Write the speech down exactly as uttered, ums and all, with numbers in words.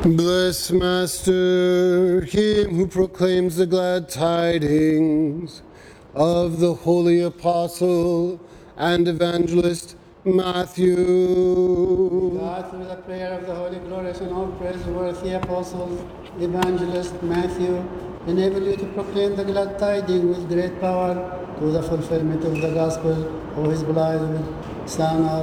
Bless, Master, him who proclaims the glad tidings of the holy apostle and evangelist Matthew. God, through the prayer of the holy, glorious, and all praiseworthy apostle, evangelist Matthew, enable you to proclaim the glad tidings with great power to the fulfillment of the gospel of his beloved Son, our